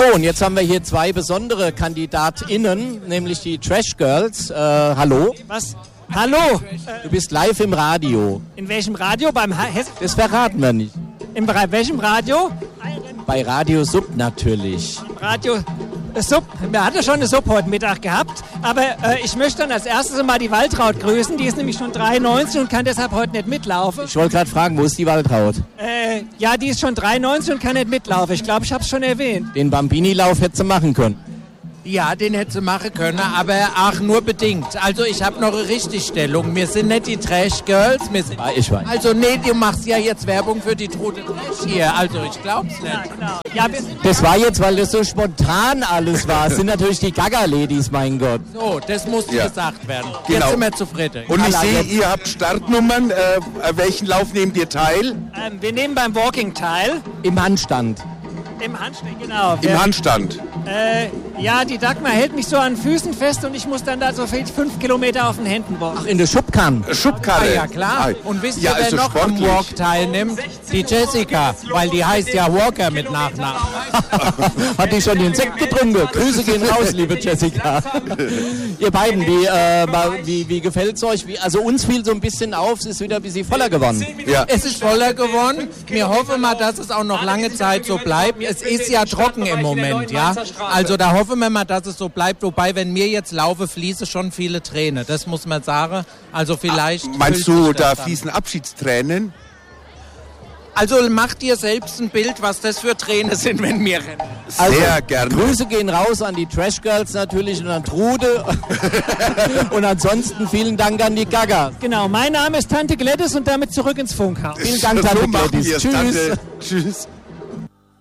So, und jetzt haben wir hier zwei besondere KandidatInnen, nämlich die Trash Girls. Hallo. Was? Hallo. Du bist live im Radio. In welchem Radio? Beim Das verraten wir nicht. In welchem Radio? Bei Radio Sub natürlich. Radio Sub. Wir hatten schon eine Sub heute Mittag gehabt, aber ich möchte dann als erstes mal die Waltraud grüßen. Die ist nämlich schon 93 und kann deshalb heute nicht mitlaufen. Ich wollte gerade fragen, wo ist die Waltraud? Ja, die ist schon 93 und kann nicht mitlaufen. Ich glaube, ich habe es schon erwähnt. Den Bambini-Lauf hättest du machen können. Ja, den hätte sie machen können, aber auch nur bedingt. Also ich habe noch eine Richtigstellung. Wir sind nicht die Trash Girls. Wir sind Ich weiß. Also nee, du machst ja jetzt Werbung für die Trude Trash hier. Also ich glaub's nicht. Ja, genau. Ja, Das war jetzt, weil das so spontan alles war. Es sind natürlich die Gaga-Ladies, mein Gott. So, das muss gesagt werden. Genau. Jetzt sind wir zufrieden. Und ich sehe, ihr habt Startnummern. Welchen Lauf nehmt ihr teil? wir nehmen beim Walking teil. Im Handstand. Im Handstand, genau. Im Handstand. Ja, die Dagmar hält mich so an den Füßen fest und ich muss dann da so 5 Kilometer auf den Händen walken. Ach, in der Schubkarre. Schubkarre. Ah, ja, klar. Und wisst ihr, Ja, wer also noch sportlich. am Walk teilnimmt? Die Jessica, weil die heißt ja Walker mit Nachnamen. Hat die schon den Sekt getrunken? Grüße gehen raus, liebe Jessica. Ihr beiden, wie gefällt's euch? Also uns fiel so ein bisschen auf, es ist wieder ein bisschen voller geworden. Ja. Es ist voller geworden. Wir hoffen mal, dass es auch noch lange Zeit so bleibt. Es ist ja trocken im Moment, ja. Also da hoffen wir mal, dass es so bleibt. Wobei, wenn mir jetzt laufe, fließen schon viele Tränen. Das muss man sagen. Also vielleicht... Meinst füllt du, sich das da dann. fließen Abschiedstränen? Also mach dir selbst ein Bild, was das für Tränen sind, wenn wir rennen. Sehr gerne. Grüße gehen raus an die Trash Girls natürlich und an Trude. Und ansonsten vielen Dank an die Gaga. Genau, mein Name ist Tante Gladys und damit zurück ins Funkhaus. Vielen Dank, So Tante machen Gladys. wir's, Tschüss. Tante. Tschüss.